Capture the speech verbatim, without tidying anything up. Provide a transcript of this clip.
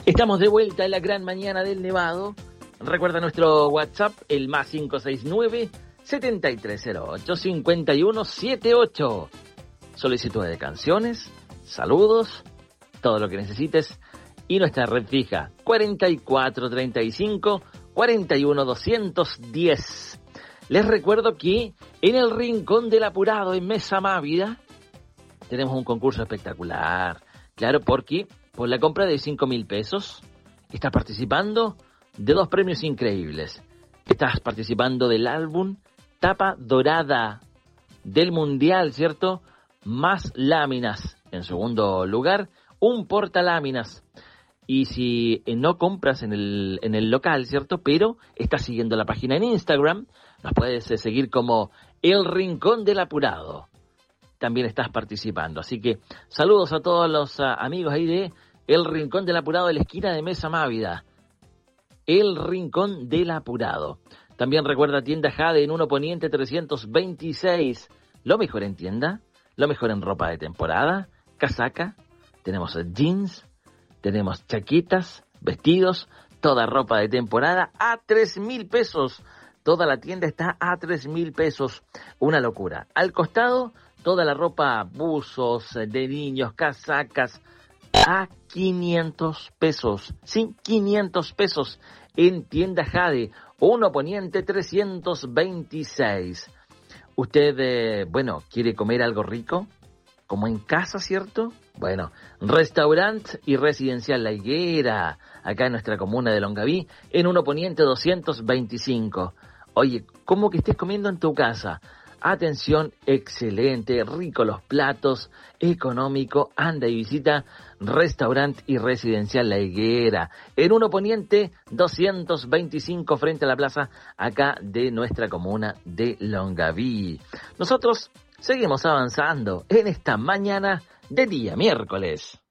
Estamos de vuelta en la gran mañana del Nevado. Recuerda nuestro WhatsApp, el más cinco seis nueve, siete tres cero ocho, cinco uno siete ocho. Solicitud de canciones, saludos, todo lo que necesites. Y nuestra red fija, cuarenta y cuatro treinta y cinco, cuarenta y uno doscientos diez. Les recuerdo que en el Rincón del Apurado, en Mesa Mávida, tenemos un concurso espectacular. Claro, porque por la compra de cinco mil pesos, estás participando de dos premios increíbles. Estás participando del álbum Tapa Dorada del Mundial, ¿cierto? Más láminas. En segundo lugar, un portaláminas. Y si no compras en el, en el local, ¿cierto? Pero estás siguiendo la página en Instagram, nos puedes seguir como El Rincón del Apurado. También estás participando. Así que saludos a todos los uh, amigos ahí de El Rincón del Apurado, de la esquina de Mesa Mávida. El Rincón del Apurado. También recuerda Tienda Jade en uno Poniente trescientos veintiséis. Lo mejor en tienda, lo mejor en ropa de temporada, casaca, tenemos jeans, tenemos chaquetas, vestidos, toda ropa de temporada a tres mil pesos. Toda la tienda está a tres mil pesos. Una locura. Al costado, toda la ropa, buzos de niños, casacas, a quinientos pesos. Sí, quinientos pesos en Tienda Jade. Uno Poniente trescientos veintiséis. ¿Usted, eh, bueno, quiere comer algo rico? Como en casa, ¿cierto? Bueno, Restaurante y Residencial La Higuera, acá en nuestra comuna de Longaví, en Uno Poniente doscientos veinticinco. Oye, ¿cómo que estés comiendo en tu casa? Atención, excelente, rico los platos, económico, anda y visita Restaurante y Residencial La Higuera, en Uno Poniente doscientos veinticinco, frente a la plaza acá de nuestra comuna de Longaví. Nosotros seguimos avanzando en esta mañana de día miércoles.